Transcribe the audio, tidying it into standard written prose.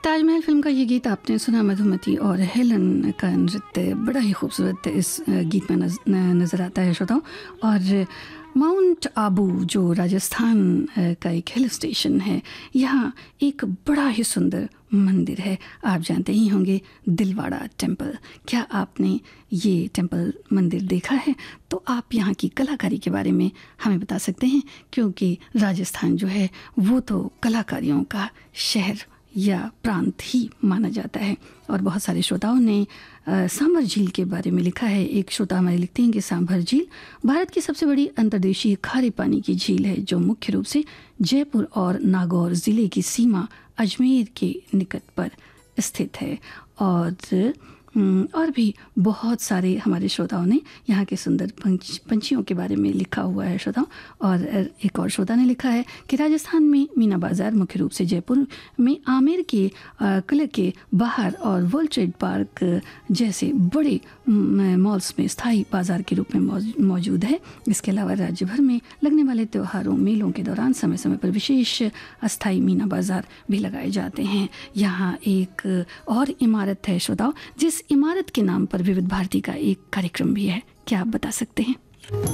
Taj Mahal film का ये गीत आपने सुना। मधुमती और हेलन का नृत्य बड़ा ही खूबसूरत इस गीत में नज़र आता है श्रोताओं। और माउंट आबू जो राजस्थान का एक हिल स्टेशन है, यहाँ एक बड़ा ही सुंदर मंदिर है। आप जानते ही होंगे दिलवाड़ा टेम्पल। क्या आपने ये टेम्पल मंदिर देखा है? तो आप यहाँ की कलाकारी के बारे में हमें बता सकते हैं, क्योंकि राजस्थान जो है वो तो कलाकारियों का शहर या प्रांत ही माना जाता है। और बहुत सारे श्रोताओं ने सांभर झील के बारे में लिखा है। एक श्रोता हमारे लिखते हैं कि सांभर झील भारत की सबसे बड़ी अंतर्देशीय खारे पानी की झील है, जो मुख्य रूप से जयपुर और नागौर ज़िले की सीमा अजमेर के निकट पर स्थित है। और भी बहुत सारे हमारे श्रोताओं ने यहाँ के सुंदर पंछियों के बारे में लिखा हुआ है श्रोताओं। और एक और श्रोता ने लिखा है कि राजस्थान में मीना बाज़ार मुख्य रूप से जयपुर में आमेर के किले के बाहर और वर्ल्ड ट्रेड पार्क जैसे बड़े मॉल्स में स्थायी बाज़ार के रूप में मौजूद है। इसके अलावा राज्य भर में लगने वाले त्योहारों मेलों के दौरान समय समय पर विशेष अस्थायी मीना बाज़ार भी लगाए जाते हैं। यहाँ एक और इमारत है श्रोताओं, जिस इमारत के नाम पर विविध भारती का एक कार्यक्रम भी है। क्या आप बता सकते हैं?